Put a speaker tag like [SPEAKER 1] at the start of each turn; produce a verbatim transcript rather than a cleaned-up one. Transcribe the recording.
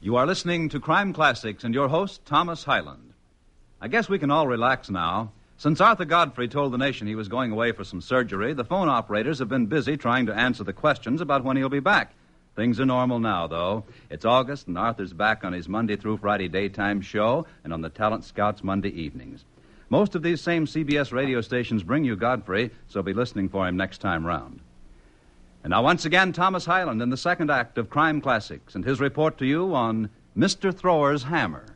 [SPEAKER 1] You are listening to Crime Classics and your host, Thomas Hyland. I guess we can all relax now. Since Arthur Godfrey told the nation he was going away for some surgery, the phone operators have been busy trying to answer the questions about when he'll be back. Things are normal now, though. It's August, and Arthur's back on his Monday through Friday daytime show and on the Talent Scouts Monday evenings. Most of these same C B S radio stations bring you Godfrey, so be listening for him next time round. And now, once again, Thomas Hyland in the second act of Crime Classics and his report to you on Mister Thrower's Hammer.